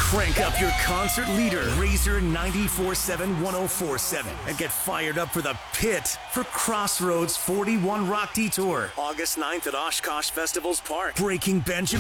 Crank up your concert leader, Razor 94.7 1047, and get fired up for the Pit for Crossroads 41 Rock Detour, August 9th at Oshkosh Festivals Park. Breaking Benjamin.